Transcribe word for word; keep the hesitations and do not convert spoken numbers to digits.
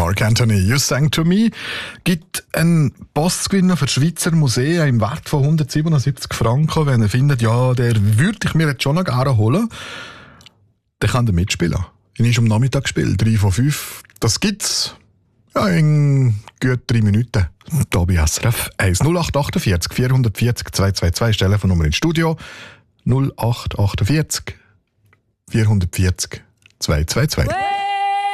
Mark Anthony, You Sang To Me, gibt einen Postgewinner für das Schweizer Museum im Wert von hundertsiebenundsiebzig Franken. Wenn ihr findet, ja, der würde ich mir jetzt schon noch gerne holen, dann kann er mitspielen. Er ist am Nachmittag gespielt, drei von fünf. Das gibt's ja, in gut drei Minuten. Da bei S R F eins null acht achtundvierzig vierhundertvierzig zweihundertzweiundzwanzig, Telefonnummer ins Studio null acht achtundvierzig vierhundertvierzig zweihundertzweiundzwanzig.